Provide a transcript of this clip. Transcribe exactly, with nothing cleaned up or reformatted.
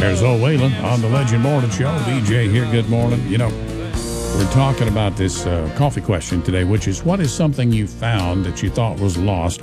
There's old Waylon on the Legend Morning Show. D J here. Good morning. You know, we're talking about this uh, coffee question today, which is, what is something you found that you thought was lost